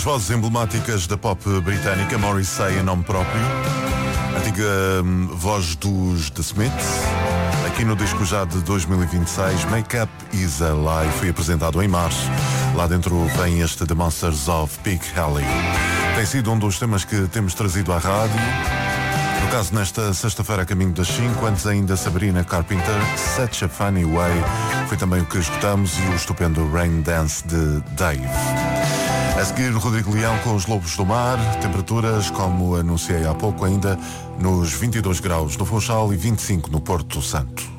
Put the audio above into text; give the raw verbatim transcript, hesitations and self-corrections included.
vozes emblemáticas da pop britânica, Morrissey em nome próprio, antiga hum, voz dos The Smiths, aqui no disco já de dois mil e vinte e seis, Make Up Is a Lie, foi apresentado em março. Lá dentro vem este The Monsters of Big Alley. Tem sido um dos temas que temos trazido à rádio. No caso, nesta sexta-feira, a caminho das cinco, antes ainda Sabrina Carpenter, Such a Funny Way, foi também o que escutamos, e o estupendo Rain Dance de Dave. A seguir, Rodrigo Leão com os Lobos do Mar, temperaturas, como anunciei há pouco, ainda nos vinte e dois graus no Funchal e vinte e cinco no Porto Santo.